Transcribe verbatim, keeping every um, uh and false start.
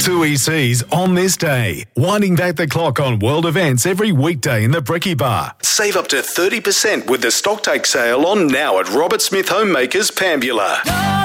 Two E Cs on this day. Winding back the clock on world events every weekday in the Brekkie Bar. Save up to thirty percent with the stocktake sale on now at Robert Smith Homemakers, Pambula.